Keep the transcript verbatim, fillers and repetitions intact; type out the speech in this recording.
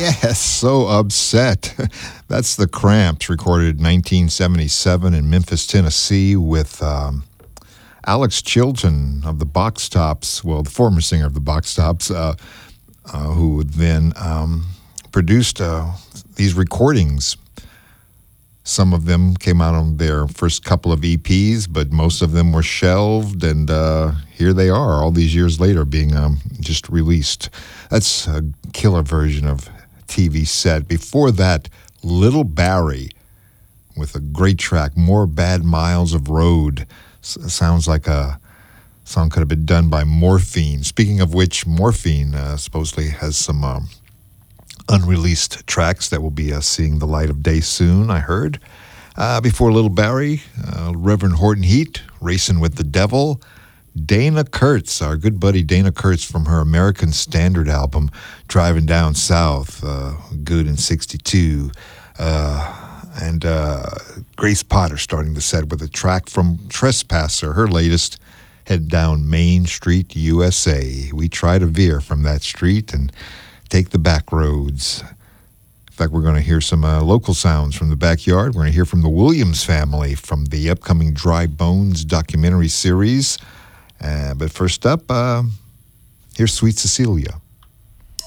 Yes, so upset. That's the Cramps, recorded in nineteen seventy-seven in Memphis, Tennessee, with um, Alex Chilton of the Box Tops, well, the former singer of the Box Tops, uh, uh, who then um, produced uh, these recordings. Some of them came out on their first couple of E Ps, but most of them were shelved, and uh, here they are, all these years later, being um, just released. That's a killer version of T V Set. Before that, Little Barrie with a great track, More Bad Miles of Road. S- sounds like a song could have been done by Morphine. Speaking of which, Morphine uh, supposedly has some um, unreleased tracks that will be uh, seeing the light of day soon, I heard. Uh, before Little Barrie, uh, Reverend Horton Heat, Racing with the Devil. Dana Kurtz, our good buddy Dana Kurtz from her American Standard album, Driving Down South, uh, good in sixty-two. Uh, and uh, Grace Potter starting the set with a track from Trespasser, her latest, Head Down Main Street, U S A. We try to veer from that street and take the back roads. In fact, we're going to hear some uh, local sounds from the backyard. We're going to hear from the Williams family from the upcoming Dry Bones documentary series. Uh, but first up, uh, here's Sweet Cecilia.